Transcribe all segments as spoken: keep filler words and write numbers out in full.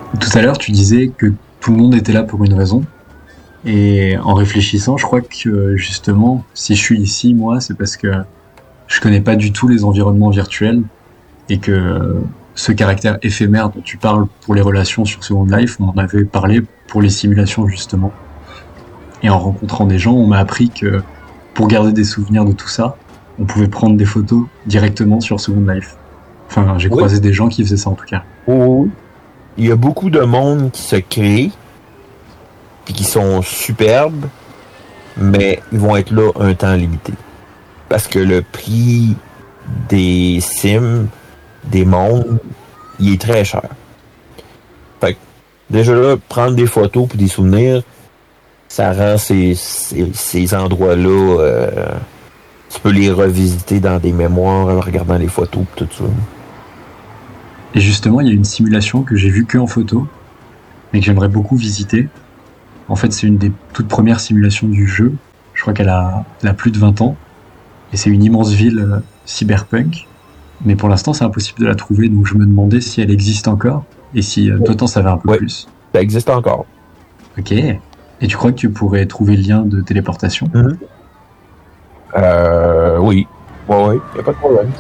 Tout à l'heure, tu disais que tout le monde était là pour une raison. Et en réfléchissant, je crois que justement, si je suis ici, moi, c'est parce que je connais pas du tout les environnements virtuels et que euh, ce caractère éphémère dont tu parles pour les relations sur Second Life, on en avait parlé pour les simulations justement. Et en rencontrant des gens, on m'a appris que pour garder des souvenirs de tout ça, on pouvait prendre des photos directement sur Second Life. Enfin, j'ai Oui. croisé des gens qui faisaient ça en tout cas. Oh, il y a beaucoup de monde qui se crée, puis qui sont superbes, mais ils vont être là un temps limité. Parce que le prix des sims, des mondes, il est très cher. Fait que, déjà là, prendre des photos puis des souvenirs, ça rend ces, ces, ces endroits-là, euh, tu peux les revisiter dans des mémoires en regardant les photos et tout ça. Et justement, il y a une simulation que j'ai vue que en photo, mais que j'aimerais beaucoup visiter. En fait, c'est une des toutes premières simulations du jeu. Je crois qu'elle a, elle a plus de vingt ans. Et c'est une immense ville euh, cyberpunk. Mais pour l'instant, c'est impossible de la trouver. Donc je me demandais si elle existe encore. Et si euh, toi, t'en savais un peu Ouais. plus. Ça existe encore. Ok. Et tu crois que tu pourrais trouver le lien de téléportation? Mm-hmm. Euh, oui. Ouais, ouais, y a pas de problème.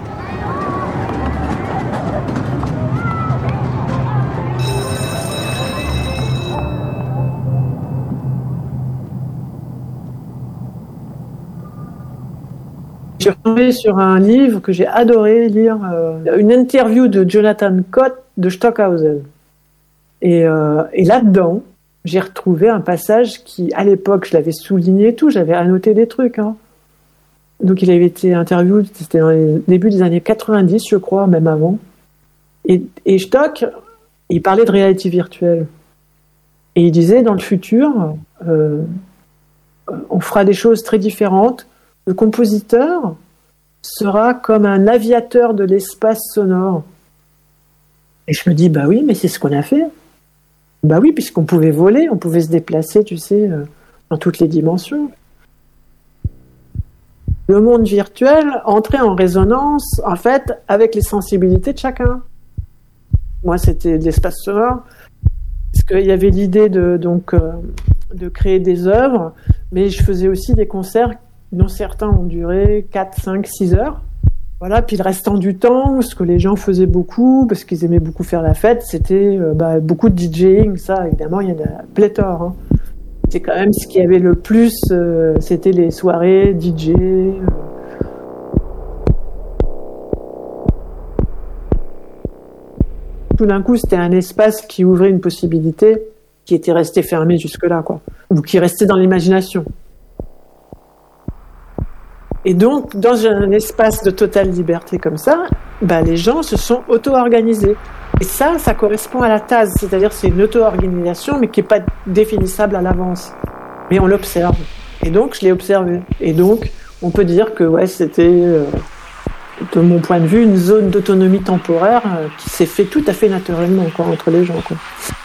Je suis retombée sur un livre que j'ai adoré lire, euh, une interview de Jonathan Cott de Stockhausen. Et, euh, et là-dedans, j'ai retrouvé un passage qui, à l'époque, je l'avais souligné et tout, j'avais annoté des trucs. Hein. Donc il avait été interviewé, c'était dans les débuts des années quatre-vingt-dix, je crois, même avant. Et, et Stock, il parlait de réalité virtuelle. Et il disait, dans le futur, euh, on fera des choses très différentes. Le compositeur sera comme un aviateur de l'espace sonore. Et je me dis, bah oui, mais c'est ce qu'on a fait. Bah oui, puisqu'on pouvait voler, on pouvait se déplacer, tu sais, euh, dans toutes les dimensions. Le monde virtuel entrait en résonance, en fait, avec les sensibilités de chacun. Moi, c'était de l'espace sonore, parce qu'il y avait l'idée de, donc, euh, de créer des œuvres, mais je faisais aussi des concerts dont certains ont duré quatre, cinq, six heures. Voilà, puis le restant du temps, ce que les gens faisaient beaucoup, parce qu'ils aimaient beaucoup faire la fête, c'était euh, bah, beaucoup de DJing, ça, évidemment, il y en a pléthore. Hein. C'est quand même ce qu'il y avait le plus, euh, c'était les soirées D J. Euh... Tout d'un coup, c'était un espace qui ouvrait une possibilité qui était restée fermée jusque-là, quoi, ou qui restait dans l'imagination. Et donc, dans un espace de totale liberté comme ça, bah, les gens se sont auto-organisés. Et ça, ça correspond à la T A S, c'est-à-dire c'est une auto-organisation, mais qui n'est pas définissable à l'avance. Mais on l'observe. Et donc, je l'ai observé. Et donc, on peut dire que ouais, c'était, euh, de mon point de vue, une zone d'autonomie temporaire euh, qui s'est fait tout à fait naturellement quoi, entre les gens. Quoi.